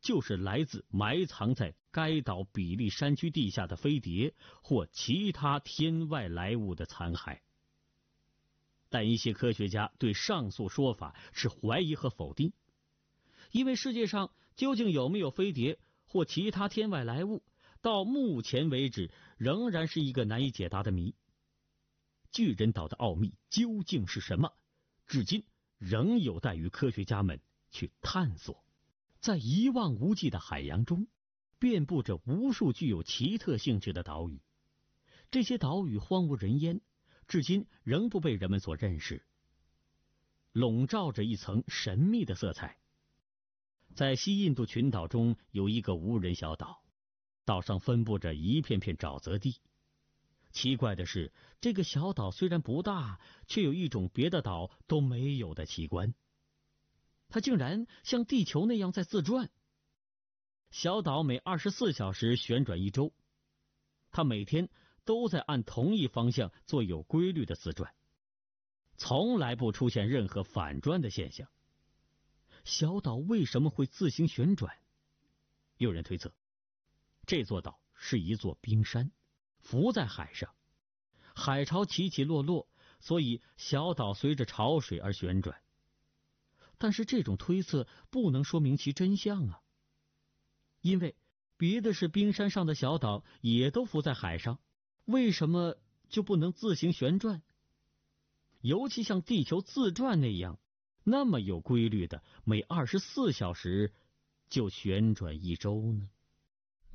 就是来自埋藏在该岛比利山区地下的飞碟或其他天外来物的残骸。但一些科学家对上述说法持怀疑和否定，因为世界上究竟有没有飞碟或其他天外来物，到目前为止仍然是一个难以解答的谜。巨人岛的奥秘究竟是什么，至今仍有待于科学家们去探索。在一望无际的海洋中，遍布着无数具有奇特性质的岛屿，这些岛屿荒无人烟，至今仍不被人们所认识，笼罩着一层神秘的色彩。在西印度群岛中有一个无人小岛，岛上分布着一片片沼泽地。奇怪的是，这个小岛虽然不大，却有一种别的岛都没有的奇观，它竟然像地球那样在自转。小岛每24小时旋转一周，它每天都在按同一方向做有规律的自转，从来不出现任何反转的现象。小岛为什么会自行旋转？有人推测，这座岛是一座冰山，浮在海上，海潮起起落落，所以小岛随着潮水而旋转。但是这种推测不能说明其真相啊，因为别的是冰山上的小岛也都浮在海上，为什么就不能自行旋转？尤其像地球自转那样，那么有规律的每24小时就旋转一周呢？